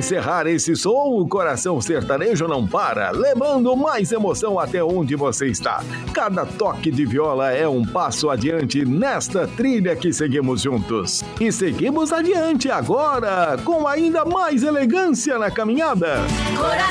encerrar esse som, o Coração Sertanejo não para, levando mais emoção até onde você está. Cada toque de viola é um passo adiante nesta trilha que seguimos juntos. E seguimos adiante agora, com ainda mais elegância na caminhada. Coração